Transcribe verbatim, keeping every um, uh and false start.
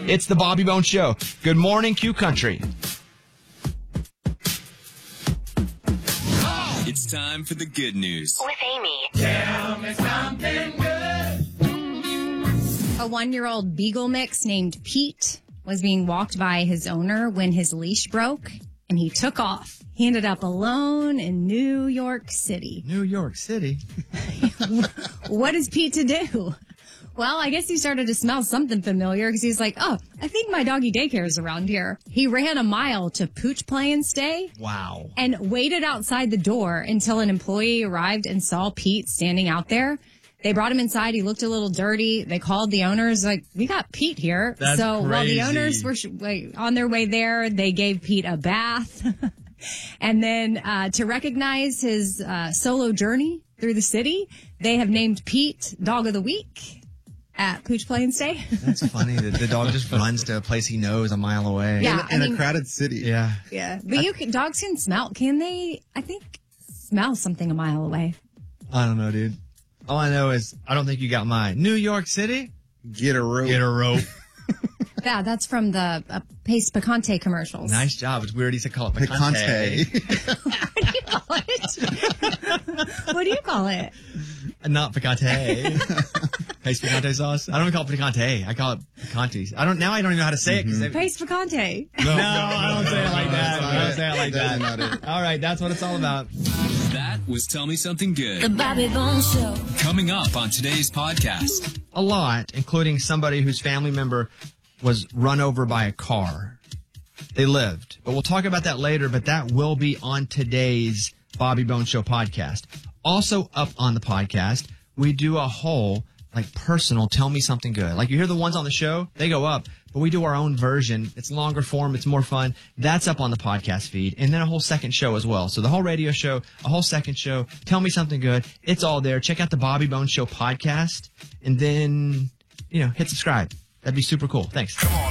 It's the Bobby Bones Show. Good morning, Q Country. It's time for the good news. With Amy. Tell me something good. A one-year-old beagle mix named Pete was being walked by his owner when his leash broke, and he took off. He ended up alone in New York City. New York City? What is Pete to do? Well, I guess he started to smell something familiar because he's like, oh, I think my doggy daycare is around here. He ran a mile to Pooch Play and Stay. Wow. And waited outside the door until an employee arrived and saw Pete standing out there. They brought him inside. He looked a little dirty. They called the owners, like, we got Pete here. That's so crazy. while the owners were sh- like, on their way there, they gave Pete a bath. And then uh, to recognize his uh, solo journey through the city, they have named Pete Dog of the Week at Pooch Play and Stay. That's funny. The, the dog just runs to a place he knows a mile away. Yeah, in I a mean, crowded city. Yeah. Yeah, but you can, dogs can smell. Can they? I think smell something a mile away. I don't know, dude. All I know is I don't think you got mine. New York City? Get a rope. Get a rope. Yeah, that's from the uh, Pace Picante commercials. Nice job. It's weird he said call it picante. Picante. What do you call it? What do you call it? Not picante. Pace picante sauce? I don't even call it picante. I call it picante. I don't, now I don't even know how to say it. 'Cause they- Pace Picante. No, no, I don't say it like that. No, I don't say it like that's that. not it. All right, that's what it's all about. That was Tell Me Something Good. The Bobby Bones Show. Coming up on today's podcast. A lot, including somebody whose family member was run over by a car. They lived. But we'll talk about that later, but that will be on today's Bobby Bones Show podcast. Also up on the podcast, we do a whole, like, personal Tell Me Something Good. Like, you hear the ones on the show, they go up, but we do our own version. It's longer form. It's more fun. That's up on the podcast feed. And then a whole second show as well. So the whole radio show, a whole second show, Tell Me Something Good. It's all there. Check out the Bobby Bones Show podcast and then, you know, hit subscribe. That'd be super cool. Thanks. Come on.